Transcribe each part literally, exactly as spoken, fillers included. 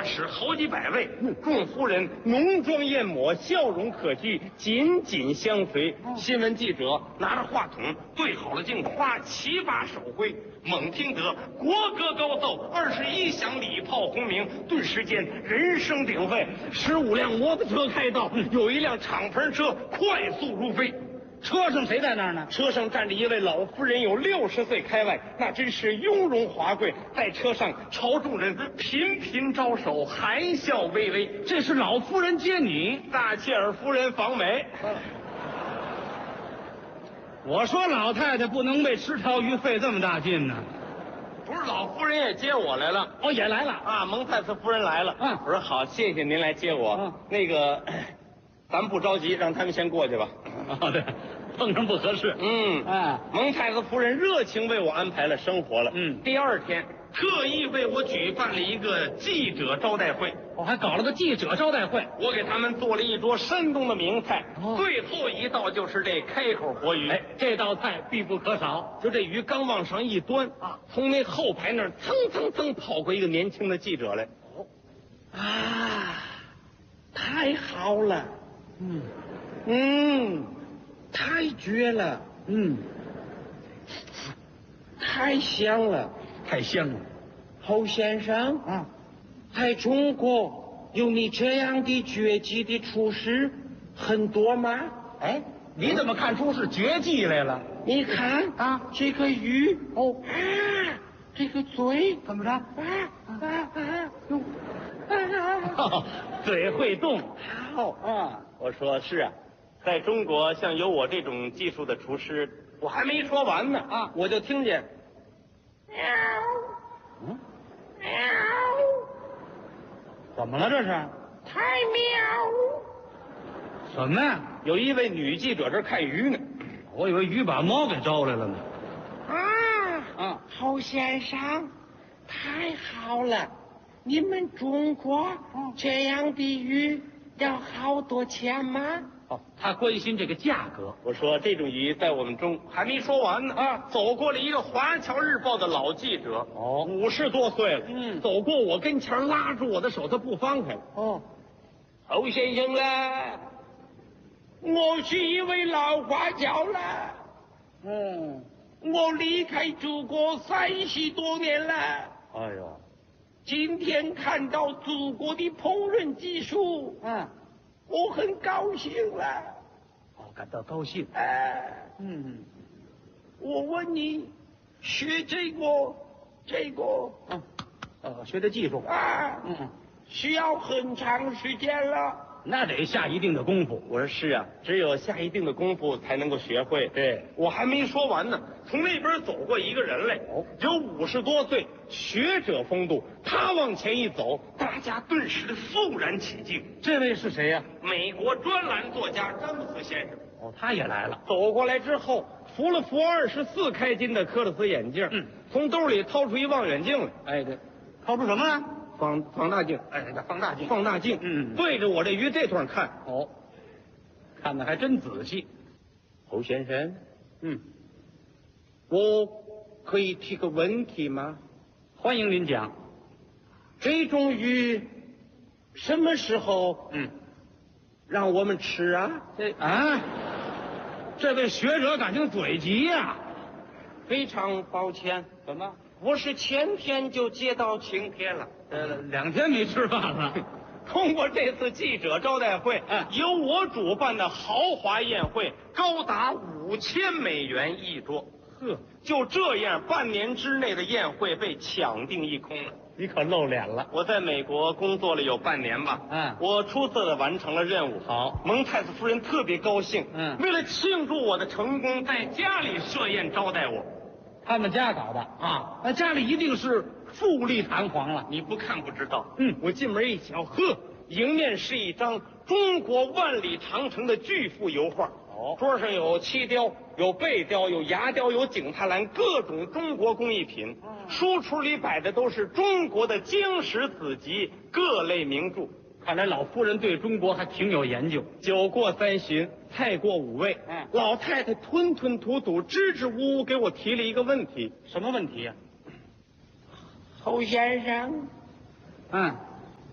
使好几百位，众夫人浓妆艳抹，笑容可掬，紧紧相随。新闻记者拿着话筒对好了镜，夸七八手挥。猛听得国歌高奏，二十一响礼炮轰鸣，顿时间人声鼎沸。十五辆摩托车开道，有一辆敞篷车快速如飞。 车上谁在那儿呢？ 车上站着一位老夫人，有六十岁开外，那真是雍容华贵，在车上朝众人频频招手，含笑微微。 这是老夫人接你。 撒切尔夫人访美。 我说老太太不能为吃条鱼费这么大劲呢。 不是，老夫人也接我来了。 哦，也来了啊，蒙泰斯夫人来了。 嗯， 我说好，谢谢您来接我。 嗯， 那个，咱不着急，让他们先过去吧。 哦，对，碰上不合适。 嗯， 哎， 蒙泰斯夫人热情为我安排了生活了。 嗯， 第二天特意为我举办了一个记者招待会。 我还搞了个记者招待会， 我给他们做了一桌山东的名菜。 哦， 最后一道就是这开口活鱼。 哎，这道菜必不可少。 就这鱼刚往上一端啊，从那后排那儿蹭蹭蹭跑过一个年轻的记者来。哦，啊，太好了。 嗯嗯，太绝了。 嗯， 太香了， 太香了。 侯先生啊， 在中国有你这样的绝技的厨师很多吗？ 哎，你怎么看出是绝技来了？ 你看啊， 这个鱼哦， 啊，这个嘴怎么着？ 啊啊啊！哟，啊， 嘴会动。 好啊， 我说是啊，在中国像有我这种技术的厨师，我还没说完呢啊， 我就听见喵， 嗯， 喵， 怎么了这是？ 太喵！ 什么呀？ 有一位女记者这儿看鱼呢。 我以为鱼把猫给招来了呢。 啊啊， 侯先生，太好了！你们中国这样的鱼要好多钱吗？ 哦，他关心这个价格。 我说这种鱼在我们中还没说完呢啊， 走过了一个《华侨日报》的老记者， 哦五十多岁了， 嗯走过我跟前，拉住我的手，他不放开了。 哦， 侯先生啦，我是一位老华侨啦， 嗯， 我离开祖国三十多年了。 哎呦， 今天看到祖国的烹饪技术， 嗯， 我很高兴了。 哦，感到高兴。 哎， 嗯， 我问你，学这个这个嗯，呃，学的技术。 啊， 嗯， 需要很长时间了。 那得下一定的功夫。 我说是啊，只有下一定的功夫才能够学会。 对， 我还没说完呢，从那边走过一个人来， 哦， 有五十多岁，学者风度。他往前一走，大家顿时肃然起敬。 这位是谁呀？ 美国专栏作家詹姆斯先生。 哦，他也来了。 走过来之后，扶了扶二十四开斤的科勒斯眼镜， 嗯， 从兜里掏出一望远镜来。 哎，对，掏出什么来？ 放放大镜， 哎，那个放大镜。 放大镜， 嗯对着我这鱼这段看。 哦，看的还真仔细。 侯先生， 嗯， 我可以提个问题吗？ 欢迎您讲。 这种鱼什么时候嗯， 让我们吃啊？ 这啊，这位学者感情嘴急呀、 非常抱歉， 怎么？ 我是前天就接到请帖了。 呃，两天没吃饭了。 通过这次记者招待会， 嗯由我主办的豪华宴会，高达五千美元一桌。 呵， 就这样，半年之内的宴会被抢订一空了。 你可露脸了。 我在美国工作了有半年吧， 嗯我出色的完成了任务。 好， 蒙泰斯夫人特别高兴， 嗯为了庆祝我的成功，在家里设宴招待我。 他们家搞的啊， 那家里一定是富丽堂皇了。 你不看不知道。 嗯我进门一瞧，呵，迎面是一张中国万里长城的巨幅油画。 哦桌上有漆雕，有贝雕，有牙雕，有景泰蓝，各种中国工艺品。 嗯书橱里摆的都是中国的经史子集，各类名著。 看来老夫人对中国还挺有研究。 酒过三巡，菜过五味， 嗯老太太吞吞吐吐、支支吾吾给我提了一个问题。 什么问题呀、 侯先生， 嗯，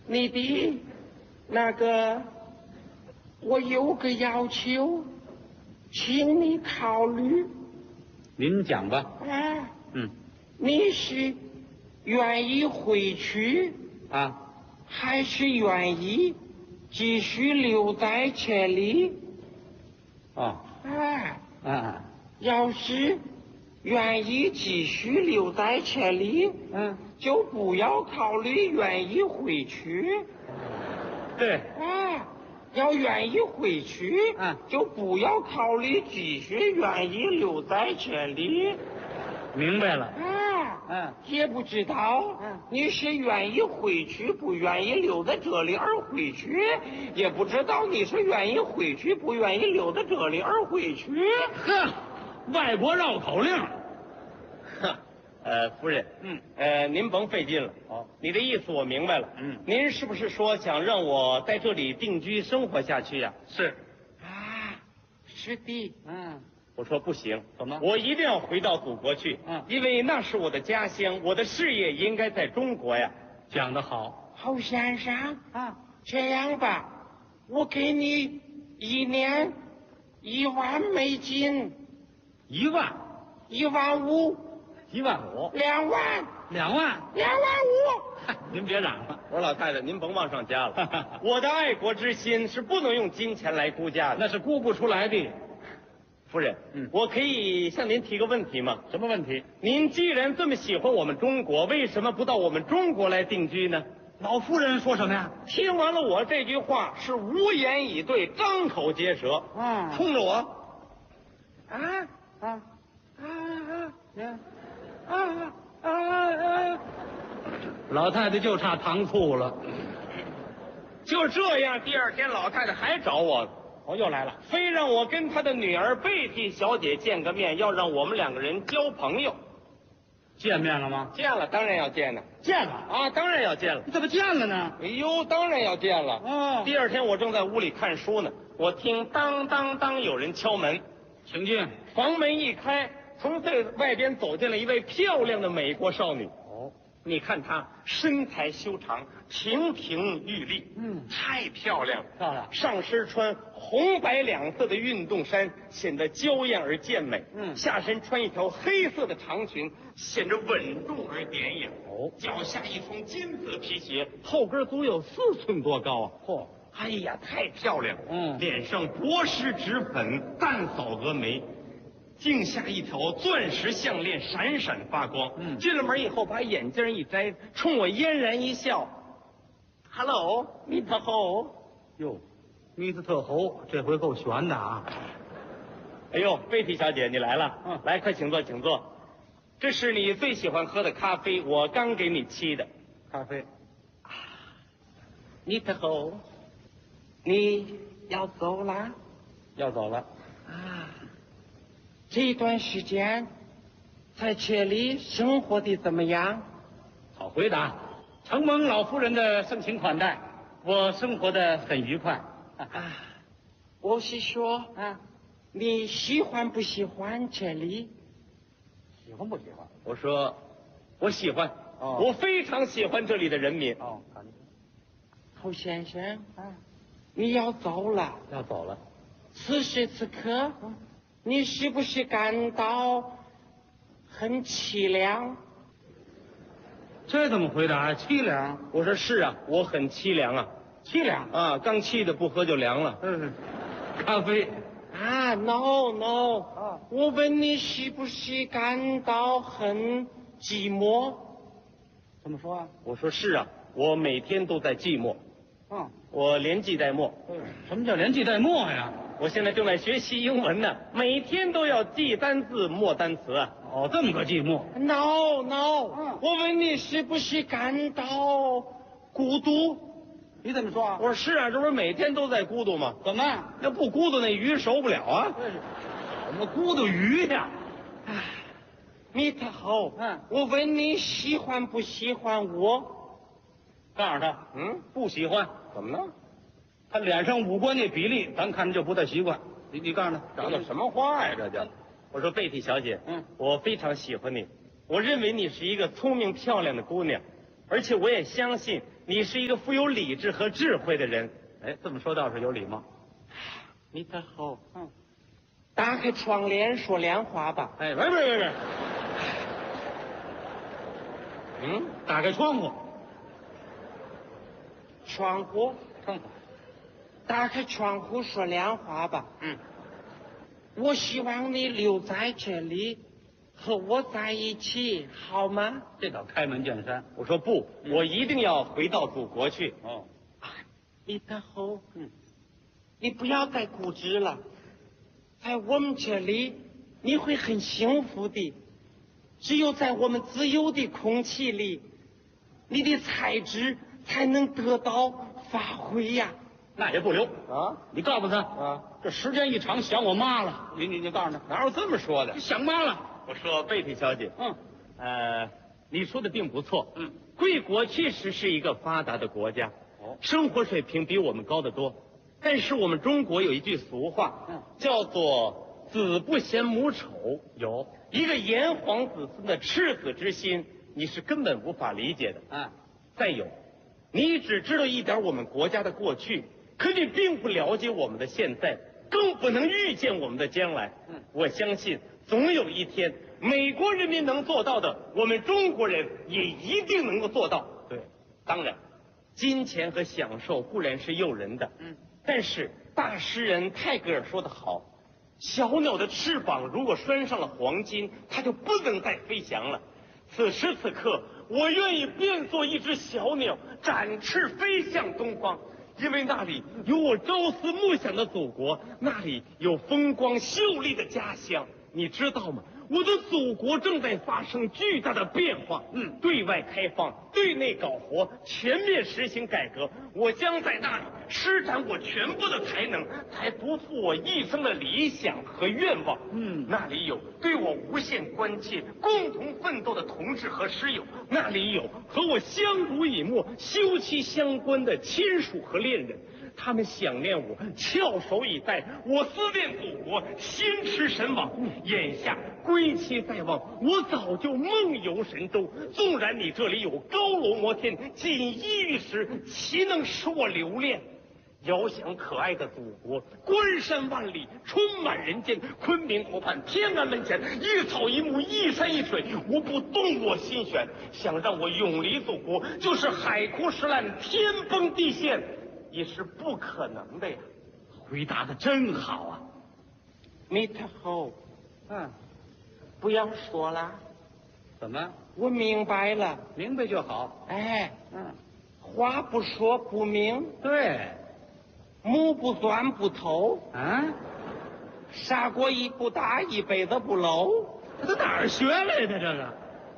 你的那个，我有个要求，请你考虑。 您讲吧。 啊， 嗯。 你是愿意回去啊， 还是愿意继续留在这里？ 哦。 啊啊。 要是愿意继续留在这里， 嗯， 就不要考虑愿意回去。 对。 啊，要愿意回去， 嗯， 就不要考虑继续愿意留在这里。 明白了。 啊， 嗯， 也不知道， 嗯， 你是愿意回去，不愿意留在这里而回去，也不知道你是愿意回去，不愿意留在这里而回去。 呵，外国绕口令。 哼，呃，夫人， 嗯， 呃，您甭费劲了。 哦， 你的意思我明白了。 嗯， 您是不是说想让我在这里定居生活下去呀？ 是。 啊，是的。 嗯。 我说不行， 怎么？ 我一定要回到祖国去。 嗯， 因为那是我的家乡，我的事业应该在中国呀。 讲得好。 侯先生啊， 这样吧，我给你一年一万美金。 一万。 一万五。 一万五。 两万。 两万。 两万五。 您别嚷了。 我说老太太，您甭往上加了。我的爱国之心是不能用金钱来估价的， 那是估不出来的。 夫人， 嗯， 我可以向您提个问题吗？ 什么问题？ 您既然这么喜欢我们中国，为什么不到我们中国来定居呢？ 老夫人说什么呀？ 听完了我这句话，是无言以对，张口结舌， 嗯， 冲着我， 啊啊啊啊呀， 啊啊啊！ 老太太就差糖醋了。 就这样，第二天老太太还找我。 哦，又来了， 非让我跟她的女儿贝蒂小姐见个面，要让我们两个人交朋友。 见面了吗？ 见了，当然要见呢。 见了啊，当然要见了。 你怎么见了呢？ 哎呦，当然要见了。 哦， 第二天我正在屋里看书呢，我听当当当有人敲门， 请进。 房门一开，从这外边走进了一位漂亮的美国少女。 哦， 你看她身材修长，亭亭玉立， 嗯， 太漂亮了。 漂亮。 上身穿红白两色的运动衫，显得娇艳而健美。 嗯， 下身穿一条黑色的长裙，显得稳重而典雅。 哦， 脚下一双金色皮鞋，后跟足有四寸多高啊！ 嚯， 哎呀，太漂亮了。 嗯， 脸上薄施脂粉，淡扫蛾眉，颈下一条钻石项链闪闪发光。 嗯， 进了门以后，把眼镜一摘，冲我嫣然一笑。Hello，你好。 哟，米斯特侯这回够悬的啊！ 哎呦，贝蒂小姐，你来了。 嗯， 来，快请坐，请坐。这是你最喜欢喝的咖啡，我刚给你沏的。 咖啡。 你好，你要走了？ 要走了。 啊，这段时间在这里生活的怎么样？ 好回答，承蒙老夫人的盛情款待，我生活的很愉快。 啊，我是说啊， 你喜欢不喜欢这里？ 喜欢不喜欢？ 我说，我喜欢。 哦， 我非常喜欢这里的人民。 哦，感觉侯先生， 啊， 你要走了。 要走了。 此时此刻，你是不是感到很凄凉？ 这怎么回答？凄凉？ 我说是啊，我很凄凉啊。 凄凉啊，刚沏的不喝就凉了。 嗯，咖啡。 啊 ，no no， 啊， 我问你是不是感到很寂寞？ 怎么说啊？ 我说是啊，我每天都在寂寞， 嗯， 我连记带默。 嗯，什么叫连记带默呀？ 我现在正在学习英文呢，每天都要记单字、默单词啊。 哦，这么个寂寞。 No no，、 嗯我问你是不是感到孤独？ 你怎么说啊？ 我说是啊，这不是每天都在孤独吗？ 怎么？ 那不孤独，那鱼熟不了啊。 这是怎么咕嘟鱼呀？ 唉，米特侯， 嗯我问你喜欢不喜欢我？ 告诉他， 嗯， 不喜欢。 怎么了？ 他脸上五官那比例，咱看着就不太习惯。你你告诉他， 这叫什么话呀？这叫。我说贝蒂小姐， 嗯， 我非常喜欢你，我认为你是一个聪明漂亮的姑娘，而且我也相信你是一个富有理智和智慧的人。 哎，这么说倒是有礼貌。 你太好，嗯，打开窗帘说亮话吧。 哎，别别别别， 嗯， 打开窗户， 窗户， 窗户。 打开窗户说亮话吧。 嗯， 我希望你留在这里，和我在一起，好吗？ 这倒开门见山。 我说不，我一定要回到祖国去。 哦， 你太好，嗯，你不要再固执了，在我们这里你会很幸福的。只有在我们自由的空气里，你的才智才能得到发挥呀。 那也不留啊！ 你告诉他啊， 这时间一长想我妈了。你你你告诉他， 哪有这么说的？ 想妈了。 我说贝蒂小姐， 嗯， 呃，你说的并不错。 嗯， 贵国确实是一个发达的国家， 哦， 生活水平比我们高得多。但是我们中国有一句俗话， 嗯， 叫做“子不嫌母丑”。有一个炎黄子孙的赤子之心，你是根本无法理解的。 嗯， 再有，你只知道一点我们国家的过去，可你并不了解我们的现在，更不能预见我们的将来。 嗯， 我相信总有一天，美国人民能做到的，我们中国人也一定能够做到。 对， 当然，金钱和享受固然是诱人的， 嗯， 但是大诗人泰戈尔说得好，小鸟的翅膀如果拴上了黄金，它就不能再飞翔了。此时此刻，我愿意变作一只小鸟，展翅飞向东方，因为那里有我朝思暮想的祖国，那里有风光秀丽的家乡。你知道吗？我的祖国正在发生巨大的变化， 嗯， 对外开放，对内搞活，全面实行改革。我将在那里施展我全部的才能，才督促我一生的理想和愿望。 嗯， 那里有对我无限关切、共同奋斗的同志和师友，那里有和我相濡以沫、休戚相关的亲属和恋人。他们想念我，翘首以待；我思念祖国，心驰神往。眼下归期在望，我早就梦游神州。纵然你这里有高楼摩天、锦衣玉食，岂能使我留恋？遥想可爱的祖国，关山万里，充满人间。昆明湖畔，天安门前，一草一木，一山一水，无不动我心弦。想让我永离祖国，就是海枯石烂，天崩地陷，也是不可能的呀。 回答的真好啊。 你太好， 嗯， 不要说了， 怎么？ 我明白了。 明白就好。 哎， 嗯， 话不说不明， 对。 目不钻不透， 啊， 砂锅一不打，一辈子不漏。 这哪儿学来的这个？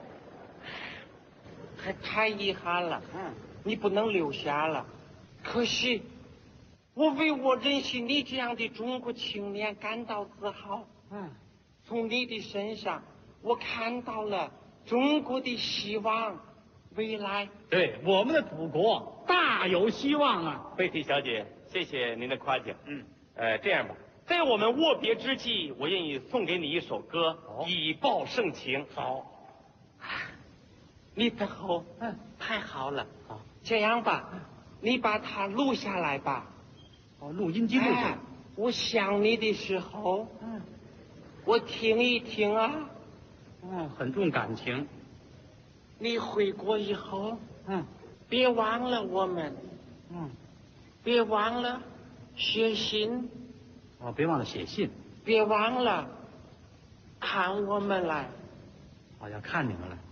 还太遗憾了， 嗯， 你不能留下了。可惜，我为我认识你这样的中国青年感到自豪。 嗯， 从你的身上，我看到了中国的希望，未来。 对，我们的祖国大有希望啊。 贝蒂小姐，谢谢您的夸奖。 嗯， 呃，这样吧，在我们握别之际，我愿意送给你一首歌， 哦以报盛情。 好。 你太好， 嗯， 太好了。 好， 这样吧，你把它录下来吧。 哦，录音机录下哎，我想你的时候， 嗯， 我听一听啊。 嗯，很重感情。 你回国以后， 嗯别忘了我们， 嗯， 别忘了写信， 哦，别忘了写信。 别忘了看我们来， 哦，要看你们了。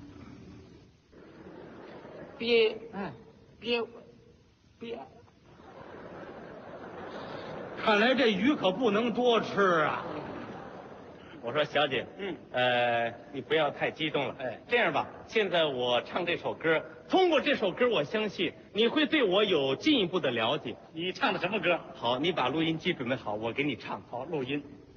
别哎， 别别。 看来这鱼可不能多吃啊。 我说小姐， 嗯， 呃，你不要太激动了。 哎， 这样吧，现在我唱这首歌，通过这首歌，我相信你会对我有进一步的了解。 你唱的什么歌？ 好，你把录音机准备好，我给你唱。 好，录音。